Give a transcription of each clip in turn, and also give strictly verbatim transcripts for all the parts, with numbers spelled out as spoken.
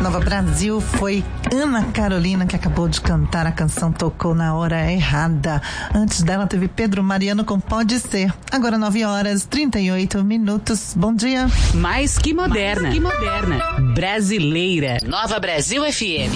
Nova Brasil foi Ana Carolina, que acabou de cantar a canção Tocou na Hora Errada. Antes dela teve Pedro Mariano com Pode Ser. Agora nove horas e trinta e oito minutos. Bom dia. Mais que moderna. Mais que moderna. Brasileira. Nova Brasil F M.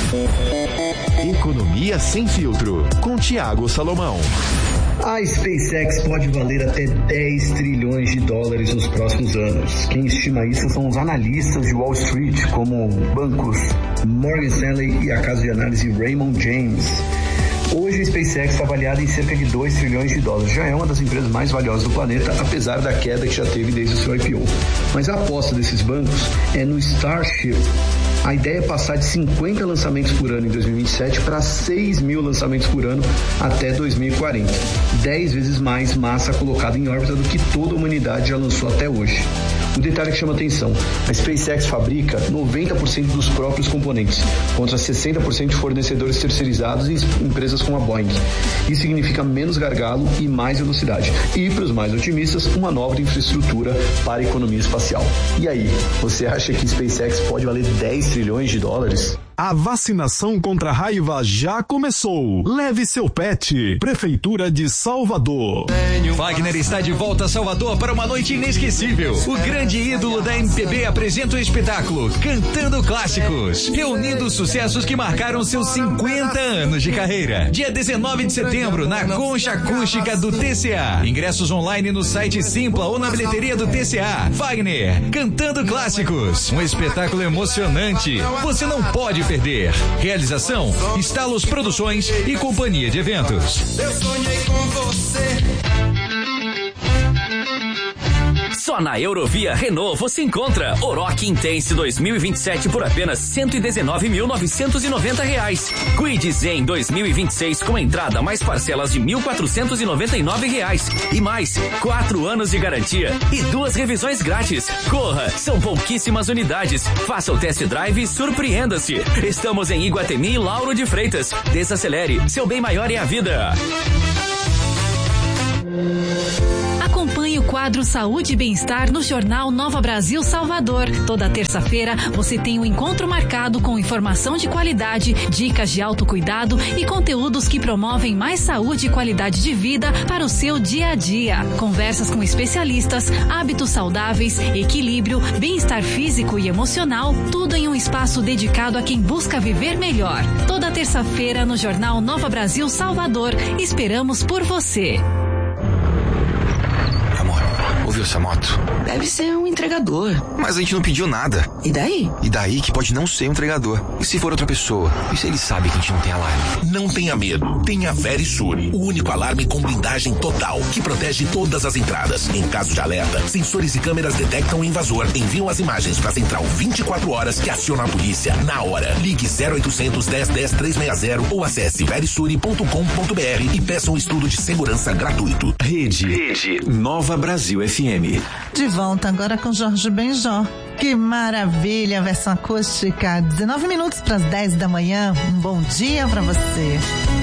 Economia sem filtro, com Tiago Salomão. A SpaceX pode valer até dez trilhões de dólares nos próximos anos. Quem estima isso são os analistas de Wall Street, como bancos Morgan Stanley e a casa de análise Raymond James. Hoje a SpaceX está avaliada em cerca de dois trilhões de dólares. Já é uma das empresas mais valiosas do planeta, apesar da queda que já teve desde o seu I P O. Mas a aposta desses bancos é no Starship. A ideia é passar de cinquenta lançamentos por ano em dois mil e vinte e sete para seis mil lançamentos por ano até dois mil e quarenta. dez vezes mais massa colocada em órbita do que toda a humanidade já lançou até hoje. O detalhe que chama atenção: a SpaceX fabrica noventa por cento dos próprios componentes, contra sessenta por cento de fornecedores terceirizados e empresas como a Boeing. Isso significa menos gargalo e mais velocidade. E, para os mais otimistas, uma nova infraestrutura para a economia espacial. E aí, você acha que a SpaceX pode valer dez trilhões de dólares? A vacinação contra a raiva já começou. Leve seu pet. Prefeitura de Salvador. Wagner está de volta a Salvador para uma noite inesquecível. O grande ídolo da M P B apresenta o espetáculo Cantando Clássicos, reunindo os sucessos que marcaram seus cinquenta anos de carreira. Dia dezenove de setembro, na Concha Acústica do T C A. Ingressos online no site Simpla ou na bilheteria do T C A. Wagner, Cantando Clássicos. Um espetáculo emocionante. Você não pode perder. Realização: Estalos Produções e Companhia de Eventos. Eu sonhei com você. Só na Eurovia Renault você encontra Oroch Intense dois mil e vinte e sete por apenas cento e dezenove mil novecentos e noventa reais. Kwid Zen dois mil e vinte e seis com entrada mais parcelas de mil quatrocentos e noventa e nove reais. E mais quatro anos de garantia e duas revisões grátis. Corra, são pouquíssimas unidades. Faça o test drive e surpreenda-se. Estamos em Iguatemi e Lauro de Freitas. Desacelere, seu bem maior é a vida. Acompanhe o quadro Saúde e Bem-Estar no Jornal Nova Brasil Salvador. Toda terça-feira você tem um encontro marcado com informação de qualidade, dicas de autocuidado e conteúdos que promovem mais saúde e qualidade de vida para o seu dia a dia. Conversas com especialistas, hábitos saudáveis, equilíbrio, bem-estar físico e emocional, tudo em um espaço dedicado a quem busca viver melhor. Toda terça-feira no Jornal Nova Brasil Salvador. Esperamos por você. Ouviu essa moto? Deve ser um entregador. Mas a gente não pediu nada. E daí? E daí que pode não ser um entregador. E se for outra pessoa? E se ele sabe que a gente não tem alarme? Não tenha medo. Tenha Verisur, o único alarme com blindagem total, que protege todas as entradas. Em caso de alerta, sensores e câmeras detectam o invasor, enviam as imagens para a central vinte e quatro horas que aciona a polícia na hora. Ligue zero oitocentos, dez, dez, trezentos e sessenta ou acesse verisure ponto com ponto b r e peça um estudo de segurança gratuito. Rede. Rede. Nova Brasil F M. De volta agora com Jorge Benjó. Que maravilha, versão acústica. dezenove minutos para as dez da manhã. Um bom dia para você.